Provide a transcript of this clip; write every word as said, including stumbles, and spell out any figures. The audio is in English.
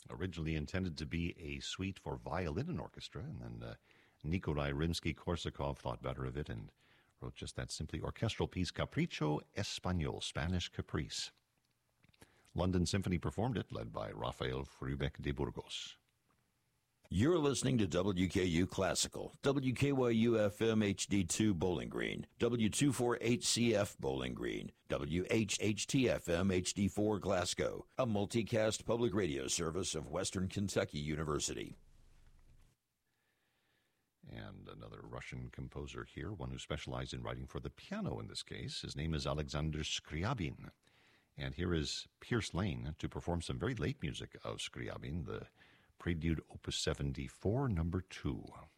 Originally intended to be a suite for violin and orchestra, and then uh, Nikolai Rimsky-Korsakov thought better of it and wrote just that simply orchestral piece, Capricho Español, Spanish Caprice. London Symphony performed it, led by Rafael Frubeck de Burgos. You're listening to W K U Classical, W K Y U F M H D two Bowling Green, W two forty-eight C F Bowling Green, W H H T F M H D four Glasgow, a multicast public radio service of Western Kentucky University. And another Russian composer here, one who specialized in writing for the piano in this case. His name is Alexander Scriabin. And here is Pierce Lane to perform some very late music of Scriabin, the Prelude Opus seventy-four, number two.